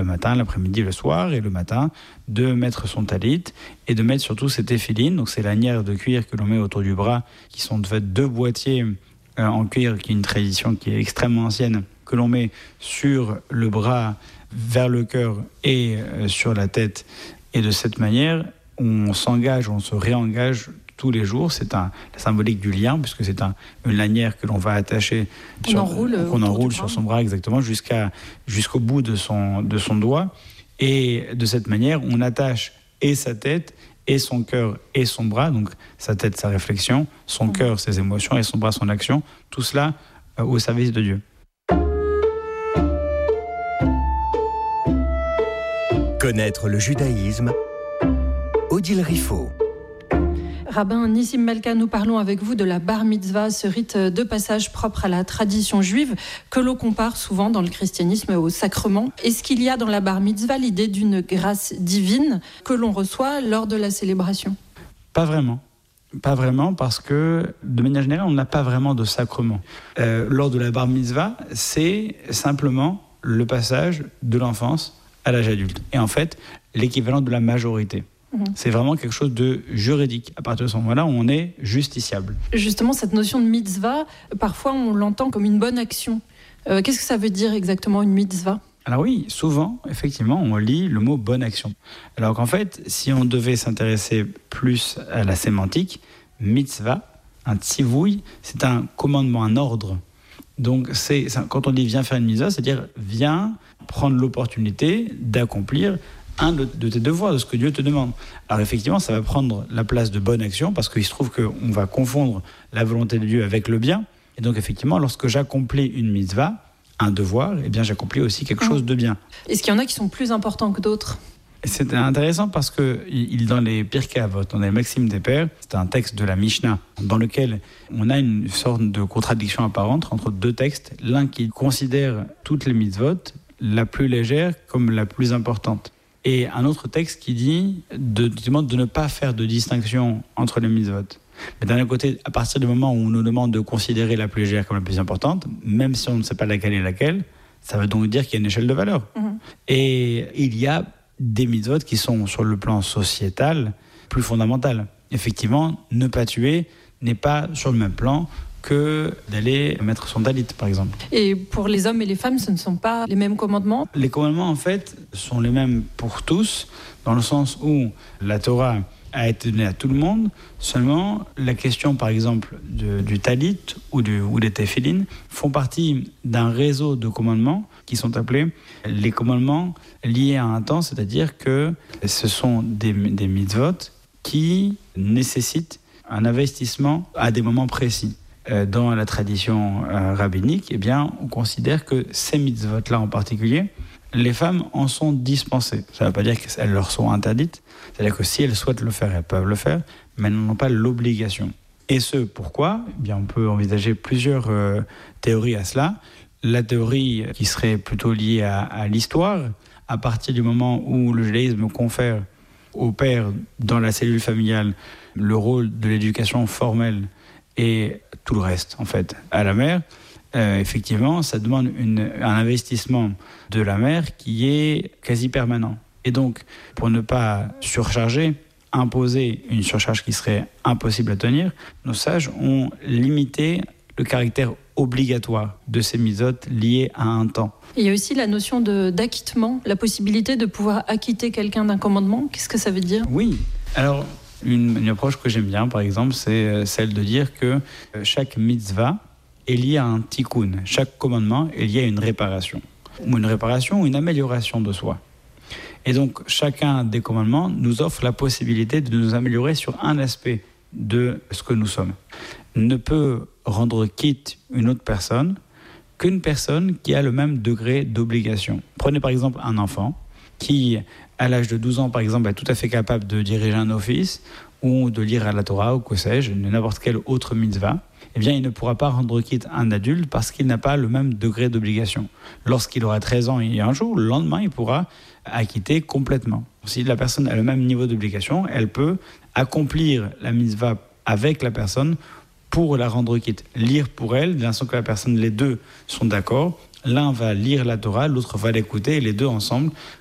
le matin, l'après-midi, le soir, et le matin, de mettre son talit et de mettre surtout ses téphilines. Donc c'est lanières de cuir que l'on met autour du bras, qui sont de fait 2 boîtiers en cuir, qui est une tradition qui est extrêmement ancienne, que l'on met sur le bras, vers le cœur et sur la tête. Et de cette manière, on s'engage, on se réengage tous les jours. C'est la symbolique du lien, puisque c'est une lanière que l'on va attacher, qu'on enroule sur son bras exactement, jusqu'au bout de son doigt. Et de cette manière, on attache et sa tête, et son cœur, et son bras. Donc sa tête, sa réflexion, son cœur, ses émotions, et son bras, son action. Tout cela au service de Dieu. Connaître le judaïsme, Odile Riffaut. Rabbin Nissim Malka, nous parlons avec vous de la bar mitzvah, ce rite de passage propre à la tradition juive que l'on compare souvent dans le christianisme au sacrement. Est-ce qu'il y a dans la bar mitzvah l'idée d'une grâce divine que l'on reçoit lors de la célébration ? Pas vraiment. Pas vraiment, parce que de manière générale, on n'a pas vraiment de sacrement. Lors de la bar mitzvah, c'est simplement le passage de l'enfance à l'âge adulte. Et en fait, l'équivalent de la majorité. C'est vraiment quelque chose de juridique. À partir de ce moment-là, on est justiciable. Justement, cette notion de mitzvah, parfois on l'entend comme une bonne action. Qu'est-ce que ça veut dire exactement une mitzvah ? Alors oui, souvent, effectivement, on lit le mot « bonne action ». Alors qu'en fait, si on devait s'intéresser plus à la sémantique, mitzvah, un tzivouï, c'est un commandement, un ordre. Donc quand on dit « viens faire une mitzvah », c'est-à-dire « viens prendre l'opportunité d'accomplir » un de tes devoirs, de ce que Dieu te demande. Alors effectivement, ça va prendre la place de bonne action, parce qu'il se trouve qu'on va confondre la volonté de Dieu avec le bien. Et donc effectivement, lorsque j'accomplis une mitzvah, un devoir, eh bien j'accomplis aussi quelque chose de bien. Est-ce qu'il y en a qui sont plus importants que d'autres ? C'est intéressant parce que dans les Pirkei Avot, dans les Maximes des Pères, c'est un texte de la Mishnah dans lequel on a une sorte de contradiction apparente entre 2 textes. L'un qui considère toutes les mitzvot, la plus légère comme la plus importante. Et un autre texte qui dit de ne pas faire de distinction entre les mitzvot. Mais d'un autre côté, à partir du moment où on nous demande de considérer la plus légère comme la plus importante, même si on ne sait pas laquelle est laquelle, ça veut donc dire qu'il y a une échelle de valeur. Et il y a des mitzvot qui sont, sur le plan sociétal, plus fondamentales. Effectivement, ne pas tuer n'est pas sur le même plan que d'aller mettre son talit, par exemple. Et pour les hommes et les femmes, ce ne sont pas les mêmes commandements ? Les commandements, en fait, sont les mêmes pour tous, dans le sens où la Torah a été donnée à tout le monde. Seulement, la question, par exemple, du talit ou des téphilines font partie d'un réseau de commandements qui sont appelés les commandements liés à un temps, c'est-à-dire que ce sont des mitzvot qui nécessitent un investissement à des moments précis. Dans la tradition rabbinique, eh bien, on considère que ces mitzvot-là en particulier, les femmes en sont dispensées. Ça ne veut pas dire qu'elles leur sont interdites, c'est-à-dire que si elles souhaitent le faire, elles peuvent le faire, mais elles n'ont pas l'obligation. Et ce, pourquoi ? Eh bien, on peut envisager plusieurs théories à cela. La théorie qui serait plutôt liée à l'histoire, à partir du moment où le judaïsme confère au père, dans la cellule familiale, le rôle de l'éducation formelle et tout le reste, en fait, à la mère, effectivement, ça demande un investissement de la mère qui est quasi permanent. Et donc, pour ne pas surcharger, imposer une surcharge qui serait impossible à tenir, nos sages ont limité le caractère obligatoire de ces mitzvot liées à un temps. Il y a aussi la notion d'acquittement, la possibilité de pouvoir acquitter quelqu'un d'un commandement. Qu'est-ce que ça veut dire ? Oui, alors une approche que j'aime bien, par exemple, c'est celle de dire que chaque mitzvah est liée à un tikkun. Chaque commandement est lié à une réparation. Ou une réparation ou une amélioration de soi. Et donc, chacun des commandements nous offre la possibilité de nous améliorer sur un aspect de ce que nous sommes. Ne peut rendre quitte une autre personne qu'une personne qui a le même degré d'obligation. Prenez par exemple un enfant qui, à l'âge de 12 ans, par exemple, est tout à fait capable de diriger un office ou de lire à la Torah ou que sais-je, n'importe quelle autre mitzvah, eh bien, il ne pourra pas rendre quitte un adulte parce qu'il n'a pas le même degré d'obligation. Lorsqu'il aura 13 ans et un jour, le lendemain, il pourra acquitter complètement. Si la personne a le même niveau d'obligation, elle peut accomplir la mitzvah avec la personne pour la rendre quitte. Lire pour elle, dès l'instant que la personne, les deux sont d'accord, l'un va lire la Torah, l'autre va l'écouter, et les deux ensemble